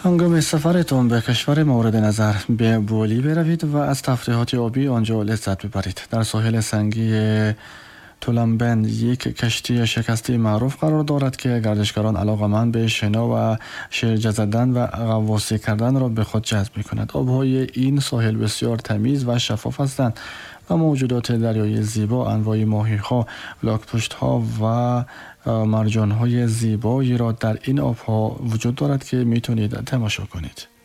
هنگام سفرتان به کشور مورد نظر به بولی بروید و از تفریحات آبی آنجا لذت ببرید. در ساحل سنگی تولنبن یک کشتی شکسته معروف قرار دارد که گردشگران علاقمند به شنا و شیرجه زدن و غواصی کردن را به خود جذب می‌کند. آب‌های این ساحل بسیار تمیز و شفاف هستند و موجودات دریایی زیبا، انواع ماهی‌ها، لاک‌پشت‌ها و مرجان‌های زیبایی را در این آب‌ها وجود دارد که می‌تونید تماشا کنید.